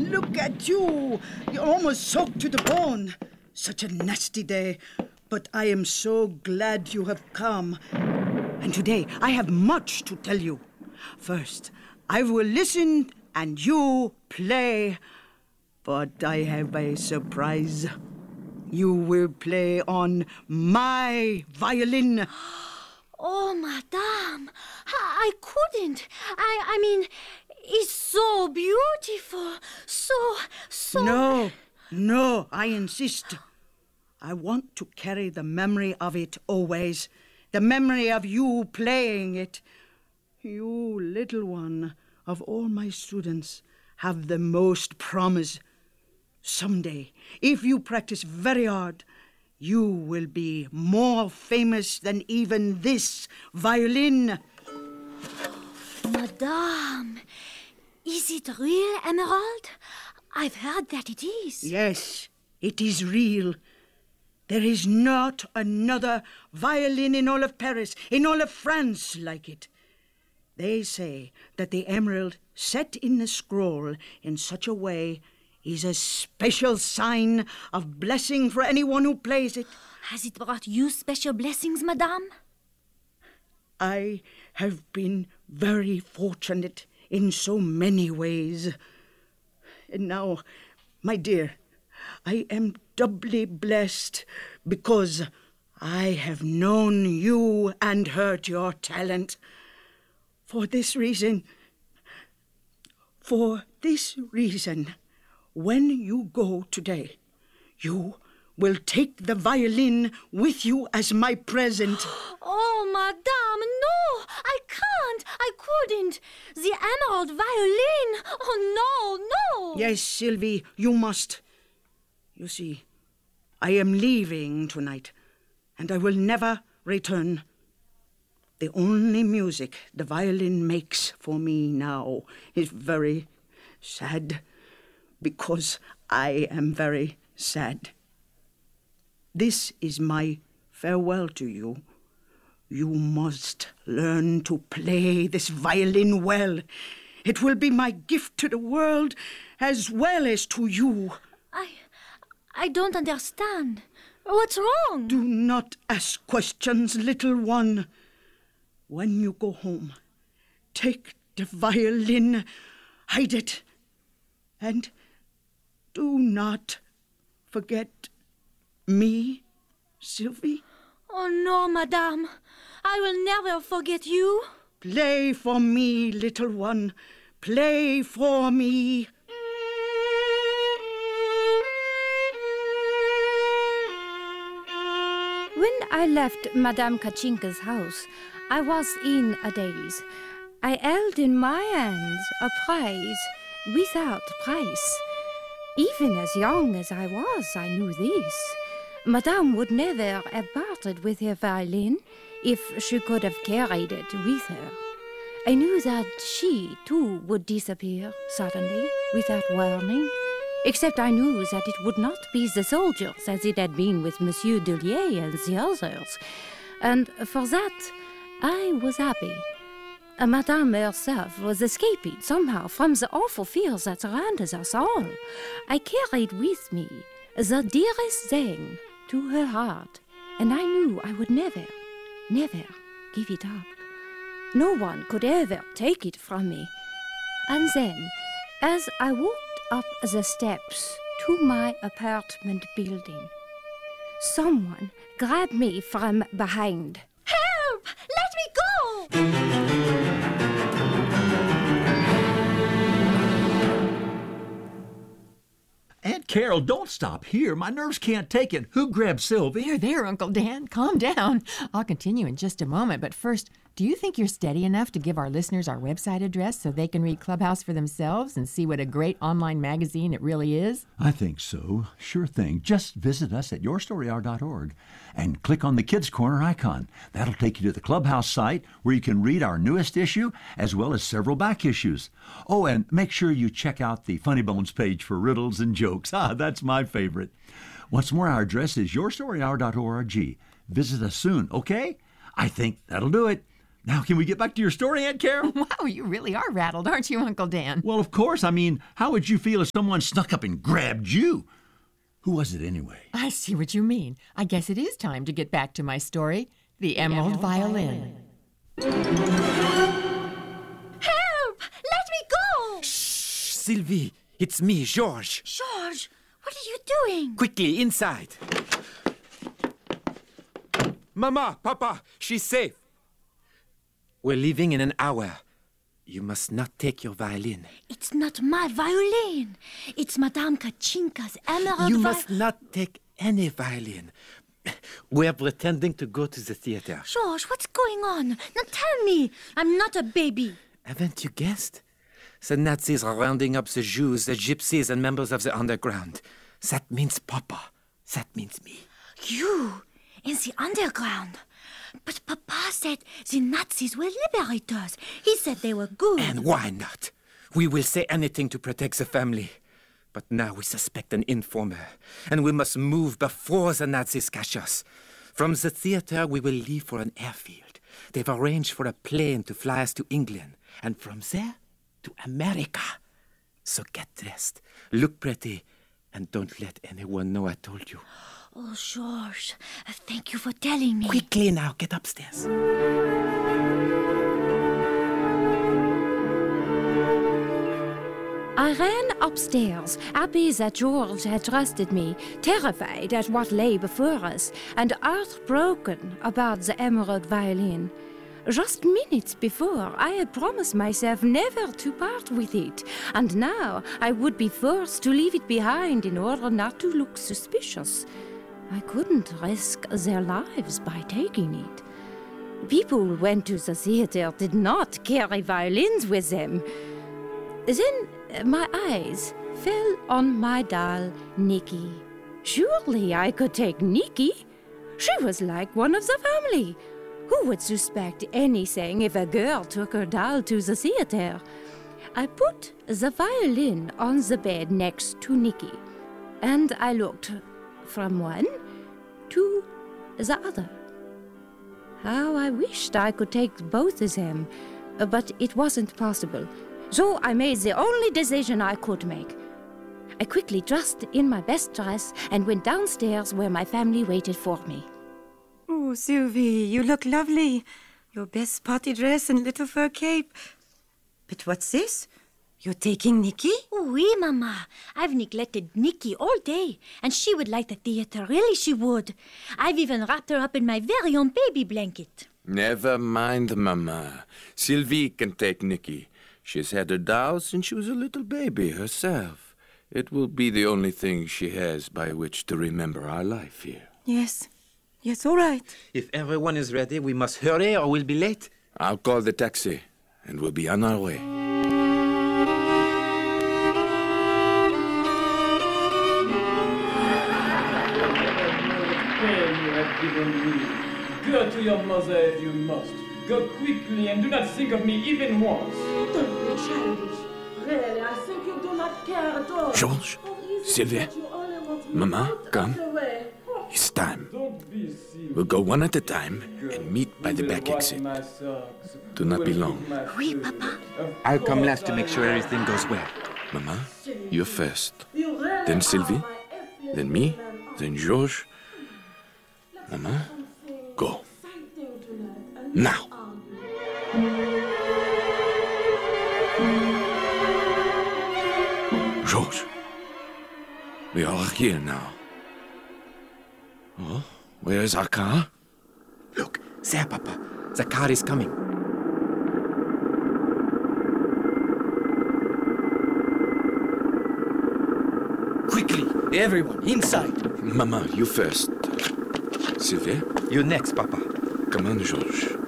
look at you. You're almost soaked to the bone. Such a nasty day. But I am so glad you have come. And today I have much to tell you. First, I will listen and you play. But I have a surprise. You will play on my violin. Oh, Madame, I couldn't. I mean, it's so beautiful. So... No, I insist. I want to carry the memory of it always. The memory of you playing it. You, little one, of all my students, have the most promise. Someday, if you practice very hard, you will be more famous than even this violin. Madame, is it real, Emerald? I've heard that it is. Yes, it is real. There is not another violin in all of Paris, in all of France like it. They say that the emerald set in the scroll in such a way is a special sign of blessing for anyone who plays it. Has it brought you special blessings, Madame? I have been very fortunate in so many ways. And now, my dear, I am doubly blessed because I have known you and heard your talent. For this reason, when you go today, you will take the violin with you as my present. Oh, Madame, no! I can't! I couldn't! The emerald violin! Oh, no! Yes, Sylvie, you must. You see, I am leaving tonight, and I will never return. The only music the violin makes for me now is very sad, because I am very sad. This is my farewell to you. You must learn to play this violin well. It will be my gift to the world as well as to you. I don't understand. What's wrong? Do not ask questions, little one. When you go home, take the violin, hide it, and do not forget me, Sylvie. Oh, no, Madame. I will never forget you. Play for me, little one. Play for me. When I left Madame Katchinka's house, I was in a daze. I held in my hands a prize without price. Even as young as I was, I knew this. Madame would never have parted with her violin if she could have carried it with her. I knew that she, too, would disappear suddenly, without warning, except I knew that it would not be the soldiers as it had been with Monsieur Delier and the others. And for that, I was happy. Madame herself was escaping somehow from the awful fears that surrounded us all. I carried with me the dearest thing to her heart, and I knew I would never give it up. No one could ever take it from me. And then, as I walked up the steps to my apartment building, someone grabbed me from behind. Help! Let me go! Aunt Carol, don't stop here. My nerves can't take it. Who grabbed Sylvie? There, Uncle Dan. Calm down. I'll continue in just a moment, but first, do you think you're steady enough to give our listeners our website address so they can read Clubhouse for themselves and see what a great online magazine it really is? I think so. Sure thing. Just visit us at yourstoryhour.org and click on the Kids Corner icon. That'll take you to the Clubhouse site where you can read our newest issue as well as several back issues. Oh, and make sure you check out the Funny Bones page for riddles and jokes. That's my favorite. Once more, our address is yourstoryhour.org. Visit us soon, okay? I think that'll do it. Now, can we get back to your story, Aunt Carol? Wow, you really are rattled, aren't you, Uncle Dan? Well, of course. I mean, how would you feel if someone snuck up and grabbed you? Who was it anyway? I see what you mean. I guess it is time to get back to my story, The Emerald Violin. Help! Let me go! Shh, Sylvie, it's me, George. George, what are you doing? Quickly, inside. Mama, Papa, she's safe. We're leaving in an hour. You must not take your violin. It's not my violin. It's Madame Kachinka's emerald You must not take any violin. We're pretending to go to the theater. George, what's going on? Now tell me. I'm not a baby. Haven't you guessed? The Nazis are rounding up the Jews, the Gypsies, and members of the underground. That means Papa. That means me. You in the underground. But Papa said the Nazis were liberators. He said they were good. And why not? We will say anything to protect the family. But now we suspect an informer, and we must move before the Nazis catch us. From the theater, we will leave for an airfield. They've arranged for a plane to fly us to England, and from there to America. So get dressed, look pretty, and don't let anyone know I told you. Oh, George, thank you for telling me. Quickly now, get upstairs. I ran upstairs, happy that George had trusted me, terrified at what lay before us, and heartbroken about the emerald violin. Just minutes before, I had promised myself never to part with it, and now I would be forced to leave it behind in order not to look suspicious. I couldn't risk their lives by taking it. People who went to the theater did not carry violins with them. Then my eyes fell on my doll, Nikki. Surely I could take Nikki. She was like one of the family. Who would suspect anything if a girl took her doll to the theater? I put the violin on the bed next to Nikki, and I looked from one to the other. How I wished I could take both of them, but it wasn't possible. So I made the only decision I could make. I quickly dressed in my best dress and went downstairs where my family waited for me. Oh, Sylvie, you look lovely. Your best party dress and little fur cape. But what's this? You're taking Nikki? Oui, Mama. I've neglected Nikki all day, and she would like the theater, really she would. I've even wrapped her up in my very own baby blanket. Never mind, Mama. Sylvie can take Nikki. She's had her doll since she was a little baby herself. It will be the only thing she has by which to remember our life here. Yes. Yes, all right. If everyone is ready, we must hurry or we'll be late. I'll call the taxi, and we'll be on our way. Go to your mother if you must. Go quickly and do not think of me even once. Don't be childish. Really, I think you do not care at all. George, Sylvia, Mama, come. It's time. We'll go one at a time and meet by the back exit. Do not be long. Oui, Papa. I'll come last to make sure everything goes well. Mama, you're first. Then Sylvie. Then me. Then George. Mama, go. Now. George. We are here now. Oh, where is our car? Look, there, Papa. The car is coming. Quickly, everyone, inside. Mama, you first. Sylvia? You next, Papa. Come on, George.